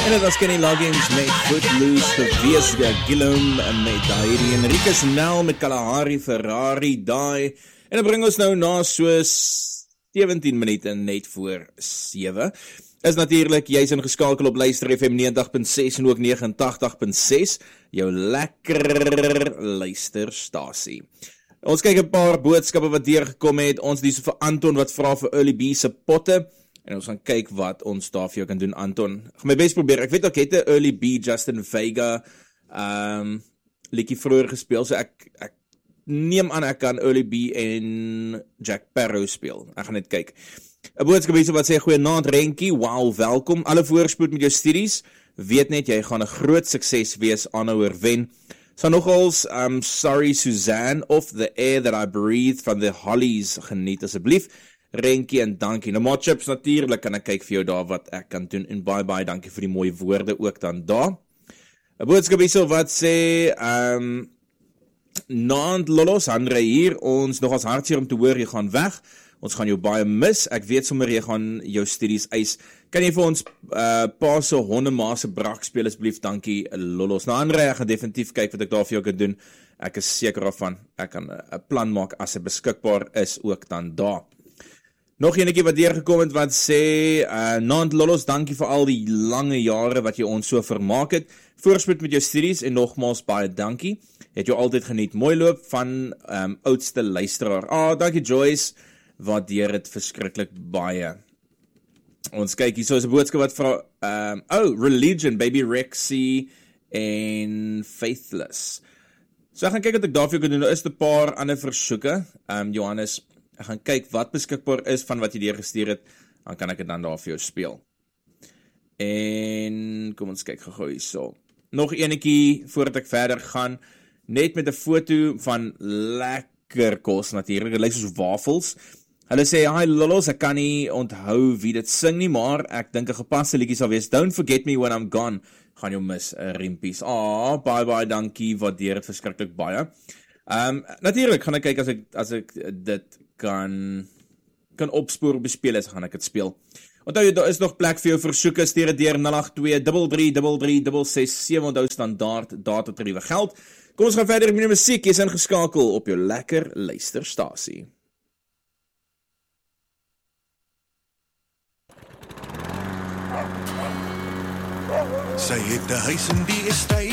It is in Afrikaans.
En dit was Kenny Loggins met Footloose, Geweesde Gillum met Dairi, Enrique Snell met Kalahari, Ferrari, Dai. En dit bring ons nou na soos 17 minute net voor 7. Is natuurlik, jy is ingeskakel op Luister FM 90.6 en ook 89.6, jou lekker luisterstasie. Ons kyk 'n paar boodskappe wat deurgekom het. Ons dis vir Anton wat vra vir Early B se potte. En ons gaan kyk wat ons daar vir jou kan doen, Anton. Ek gaan my best probeer. Ek weet ook, het 'n Early B, Justin Vega, liedjie vroeër gespeel, so ek neem aan ek kan Early B en Jack Sparrow speel. Ek gaan net kyk. 'n Boodskap hierso wat sê, goeienaand Renkie, wow, welkom. Alle voorspoed met jou studies. Weet net, jy gaan 'n groot sukses wees, aanhouer wen. So nogals, Sorry Suzanne, of The Air That I Breathe van The Hollies, geniet asseblief. Renkie en dankie. Nou maar chips, natuurlik kan ek kyk vir jou daar wat ek kan doen. En bye, dankie vir die mooie woorde ook dan daar. 'n Boodskap hierso wat sê, Naand Lolos, Andre hier, ons nogals hartseer om te hoor, jy gaan weg. Ons gaan jou baie mis. Ek weet sommer jy gaan jou studies eis. Kan jy vir ons pa se hondema se brak speel asseblief? Dankie Lolos. Nou Andre, ek gaan definitief kyk wat ek daar vir jou kan doen. Ek is seker daarvan. Ek kan 'n plan maak as dit beskikbaar is ook dan daar. Nog enetjie wat deurgekom het wat sê, Naand Lolos, dankie vir al die lange jare wat jy ons so vermaak het. Voorspoed met jou studies en nogmaals baie dankie. Het jou altyd geniet. Mooi loop van oudste luisteraar. Dankie Joyce. Waardeer het verskriklik baie. Ons kyk, hier so is 'n boodskap wat vra, Religion, Baby Rexy en Faithless. So ek gaan kyk wat ek daarvoor kan doen. Nou is 'n paar ander versoeke. Johannes, ek gaan kyk wat beskikbaar is van wat jy deurgestuur het, dan kan ek dit dan daar vir jou speel. En kom ons kyk gou hierso. Nog enetjie voordat ek verder gaan, net met 'n foto van lekker kos natuurlik. Dit lyk soos wafels. Hulle sê, hi Lolos, ek kan nie onthou wie dit sing nie, maar ek dink 'n gepaste liedjie sal wees. Don't Forget Me When I'm Gone. Gaan jou mis, riempies. Bye, dankie, waardeer dit verskriklik baie. Natuurlik gaan ek kyk as ek dit kan opspoor bespeel is, gaan ek dit speel. Onthou, daar is nog plek vir jou versoeke, stuur dit deur 082-33-336-7, onthou standaard datatariewe geld. Kom ons gaan verder met die musiek, jy is ingeskakel op jou lekker luisterstasie. Sy het 'n huis in die estate